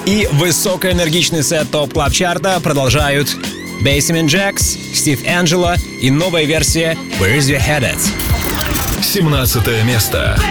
И высокоэнергичный сет ТОП Клаб Чарта продолжают Basement Jaxx, Стив Анджело и новая версия Where Is Your Head At? 17 место.